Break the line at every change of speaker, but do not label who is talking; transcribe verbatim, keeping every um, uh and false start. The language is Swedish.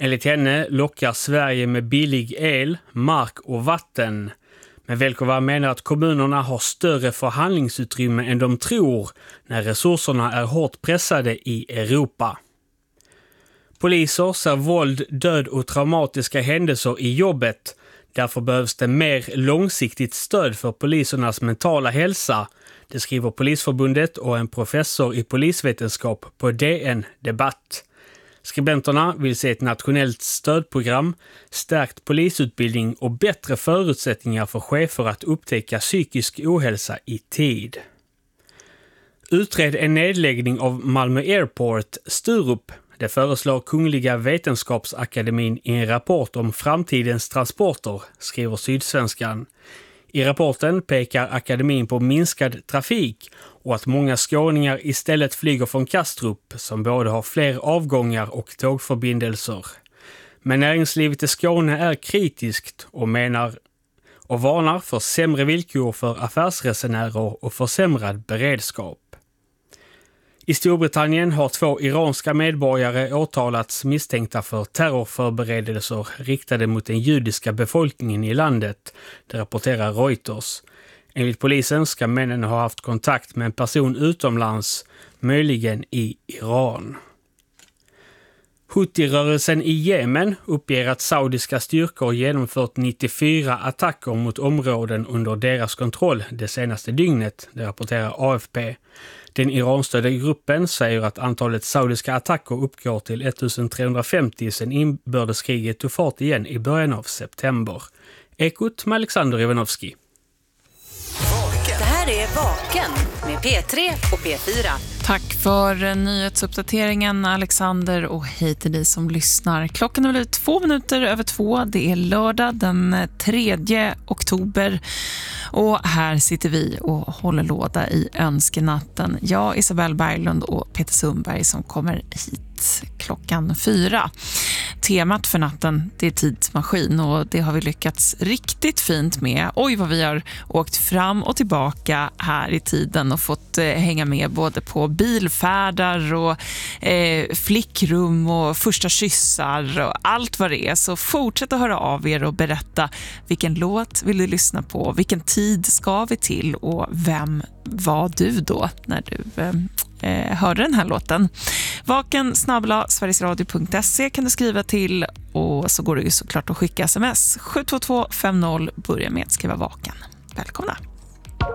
Enligt henne lockar Sverige med billig el, mark och vatten. Men Velkova menar att kommunerna har större förhandlingsutrymme än de tror när resurserna är hårt pressade i Europa. Poliser ser våld, död och traumatiska händelser i jobbet. Därför behövs det mer långsiktigt stöd för polisernas mentala hälsa. Det skriver Polisförbundet och en professor i polisvetenskap på D N Debatt. Skribenterna vill se ett nationellt stödprogram, stärkt polisutbildning och bättre förutsättningar för chefer att upptäcka psykisk ohälsa i tid. Utred en nedläggning av Malmö Airport, Sturup. Det föreslår Kungliga Vetenskapsakademin i en rapport om framtidens transporter, skriver Sydsvenskan. I rapporten pekar akademin på minskad trafik och att många skåningar istället flyger från Kastrup som både har fler avgångar och tågförbindelser. Men näringslivet i Skåne är kritiskt och menar och varnar för sämre villkor för affärsresenärer och försämrad beredskap. I Storbritannien har två iranska medborgare åtalats misstänkta för terrorförberedelser riktade mot den judiska befolkningen i landet, det rapporterar Reuters. Enligt polisen ska männen ha haft kontakt med en person utomlands, möjligen i Iran. Houthi-rörelsen i Jemen uppger att saudiska styrkor genomfört nittiofyra attacker mot områden under deras kontroll det senaste dygnet, det rapporterar A F P. Den iranstödda gruppen säger att antalet saudiska attacker uppgår till ettusentrehundrafemtio sedan inbördeskriget tog fart igen i början av september. Ekot med Alexander Ivanovski.
Det här är Vaken med P tre och P fyra.
Tack för nyhetsuppdateringen Alexander och hej till dig som lyssnar. Klockan har blivit två minuter över två. Det är lördag den tredje oktober och här sitter vi och håller låda i önskenatten. Jag, Isabel Berglund och Peter Sundberg som kommer hit klockan fyra. Temat för natten, det är tidsmaskin och det har vi lyckats riktigt fint med. Oj vad vi har åkt fram och tillbaka här i tiden och fått eh, hänga med både på bilfärdar och eh, flickrum och första kyssar och allt vad det är. Så fortsätt att höra av er och berätta vilken låt vill du lyssna på, vilken tid ska vi till och vem var du då när du eh, eh, hörde den här låten. Vaken snabbla sverigesradio punkt se kan du skriva till och så går det ju såklart att skicka sms. sju två två fem noll, börja med att skriva vaken. Välkomna!